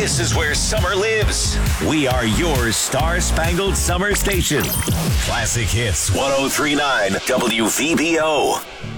This is where summer lives. We are your star-spangled summer station. Classic Hits 103.9 WVBO.